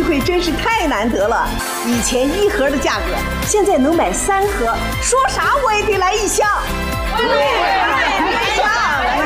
会真是太难得了。以前1盒的价格，现在能买3盒，说啥我也得来一箱。